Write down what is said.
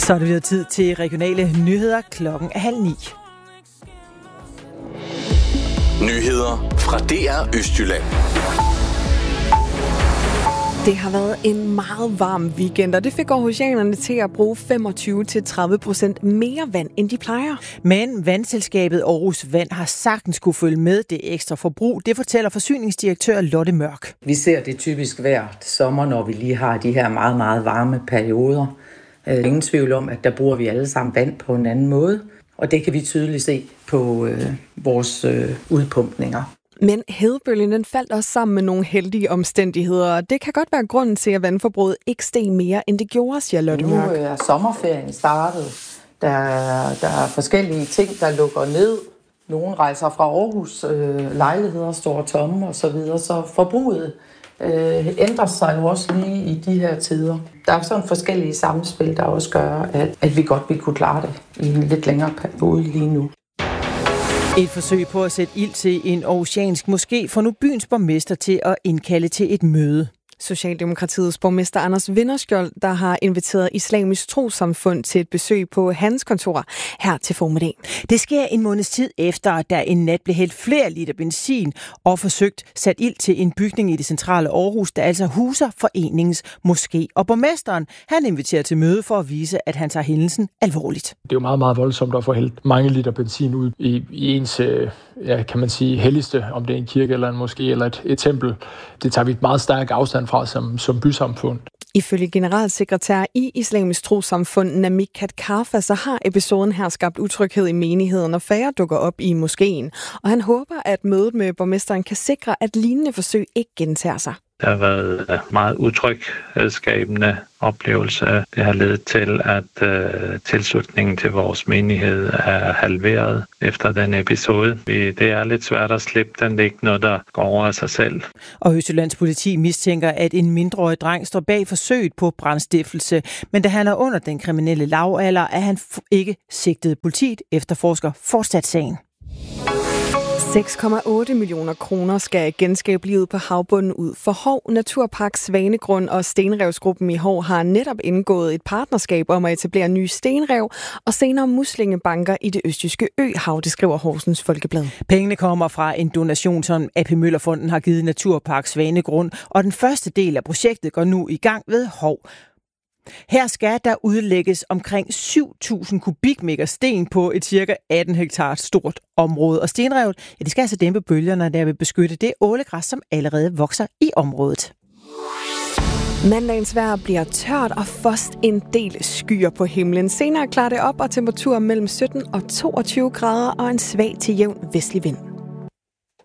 Så er det blevet tid til regionale nyheder. Klokken er 8:30. Nyheder fra DR Østjylland. Det har været en meget varm weekend, og det fik aarhusianerne til at bruge 25-30% mere vand, end de plejer. Men vandselskabet Aarhus Vand har sagtens kunne følge med det ekstra forbrug. Det fortæller forsyningsdirektør Lotte Mørk. Vi ser det typisk hver sommer, når vi lige har de her meget, meget varme perioder. Ingen tvivl om, at der bruger vi alle sammen vand på en anden måde, og det kan vi tydeligt se på vores udpumpninger. Men hedebølgen den faldt også sammen med nogle heldige omstændigheder, og det kan godt være grunden til, at vandforbruget ikke steg mere, end det gjorde, siger Lotte Mørk. Nu er sommerferien startet. Der er forskellige ting, der lukker ned. Nogle rejser fra Aarhus, lejligheder står tomme osv., så forbruget ændrer sig jo også lige i de her tider. Der er sådan forskellige samspil, der også gør, at vi godt vil kunne klare det i en lidt længere periode lige nu. Et forsøg på at sætte ild til en aarhusiansk moské får nu byens borgmester til at indkalde til et møde. Socialdemokratiets borgmester Anders Vinderskjold, der har inviteret Islamisk Trossamfund til et besøg på hans kontor her til formiddag. Det sker en måneds tid efter, at der en nat blev hældt flere liter benzin og forsøgt sat ild til en bygning i det centrale Aarhus, der altså huser foreningens moské. Og borgmesteren, han inviterer til møde for at vise, at han tager hændelsen alvorligt. Det er jo meget, meget voldsomt at få hældt mange liter benzin ud i ens, kan man sige, helligste, om det er en kirke eller en moské eller et tempel. Det tager vi et meget stærk afstand fra som bysamfund. Ifølge generalsekretær i Islamisk Trossamfund Namik Katkarfa, så har episoden her skabt utryghed i menigheden, og færre dukker op i moskeen. Og han håber, at mødet med borgmesteren kan sikre, at lignende forsøg ikke gentager sig. Der har været meget utryghedsskabende oplevelse. Det har ledet til, at tilslutningen til vores menighed er halveret efter den episode. Det er lidt svært at slippe den. Det er ikke noget, der går over af sig selv. Og Østjyllands politi mistænker, at en mindreårig dreng står bag forsøget på brandstiftelse. Men da han er under den kriminelle lavalder, er han ikke sigtet. Politiet efterforsker fortsat sagen. 6,8 millioner kroner skal genskabe livet på havbunden ud for Hov. Naturpark Svanegrund og Stenrevsgruppen i Hov har netop indgået et partnerskab om at etablere nye stenrev og senere muslingebanker i det østjyske øhav, det skriver Horsens Folkeblad. Pengene kommer fra en donation, som AP Møller-fonden har givet Naturpark Svanegrund, og den første del af projektet går nu i gang ved Hov. Her skal der udlægges omkring 7.000 kubikmeter sten på et cirka 18 hektar stort område. Og stenrevet, det skal altså dæmpe bølgerne, der vil beskytte det ålegræs, som allerede vokser i området. Mandagens vejr bliver tørt og først en del skyer på himlen. Senere klarer det op, og temperaturer mellem 17 og 22 grader og en svag til jævn vestlig vind.